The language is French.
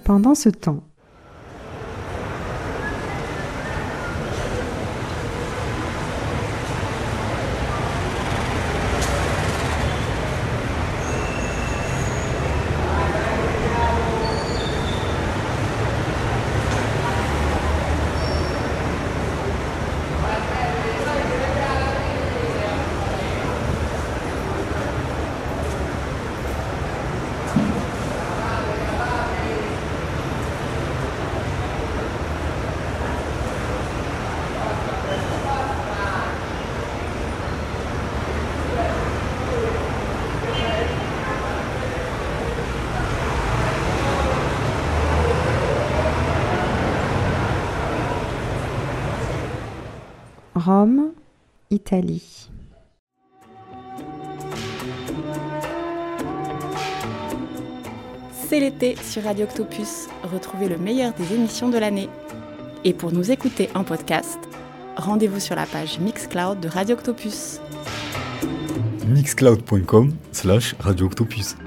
Pendant ce temps, Rome, Italie. C'est l'été sur Radio Octopus. Retrouvez le meilleur des émissions de l'année. Et pour nous écouter en podcast, rendez-vous sur la page Mixcloud de Radio Octopus. mixcloud.com/Radio Octopus.